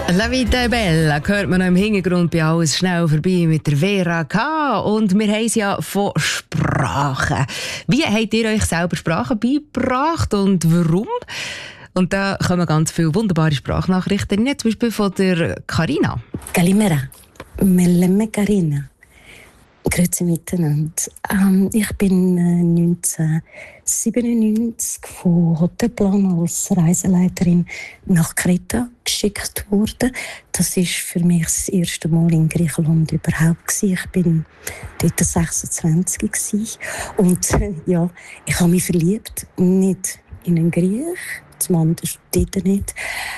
La Vita è Bella hört man noch im Hintergrund bei «Alles schnell vorbei» mit der Vera K. Und wir haben es ja von Sprachen. Wie habt ihr euch selber Sprachen beigebracht und warum? Und da kommen ganz viele wunderbare Sprachnachrichten, zum Beispiel von der Carina. Kalimera, Mellemme Carina. Grüezi miteinander. Ich bin 1997 von Hotelplan als Reiseleiterin nach Kreta geschickt worden. Das war für mich das erste Mal in Griechenland überhaupt. Ich bin dort 26 gewesen. Und ja, ich habe mich verliebt, nicht in einen Griech, zum anderen dort nicht,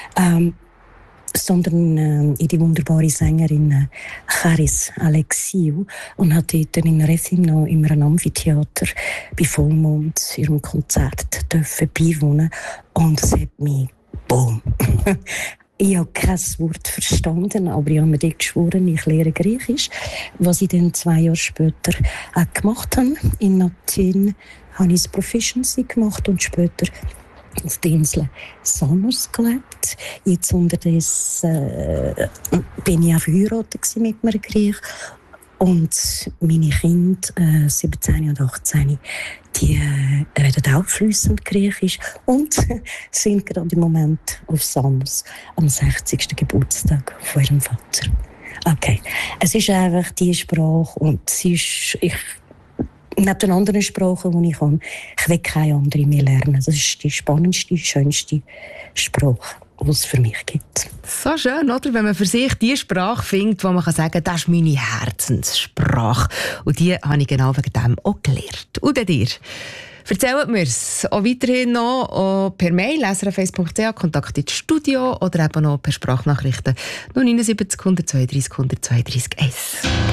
sondern in die wunderbare Sängerin Charis Alexiou und hat dort in Rethymno in einem Amphitheater bei Vollmond ihrem Konzert beiwohnen. Und es hat mich boom. Ich habe kein Wort verstanden, aber ich habe mir dort geschworen, ich lehre Griechisch. Was ich dann 2 Jahre später auch gemacht habe. In Athen habe ich das Proficiency gemacht und später auf der Insel Samos gelebt. Jetzt unterdessen bin ich auch verheiratet mit einem Griech. Und meine Kinder, 17 und 18, die reden auch fließend Griechisch und sind gerade im Moment auf Samos am 60. Geburtstag von ihrem Vater. Okay, es ist einfach die Sprache und neben den anderen Sprachen, die ich kann, ich will keine andere mehr lernen. Das ist die spannendste, schönste Sprache, die es für mich gibt. So schön, oder? Wenn man für sich die Sprache findet, wo man sagen kann, das ist meine Herzenssprache. Und die habe ich genau wegen dem auch gelernt. Und dir? Erzählt mir es auch weiterhin noch auch per Mail, srf1.ch, Kontakt ins Studio oder eben noch per Sprachnachrichten 079 132 132 1.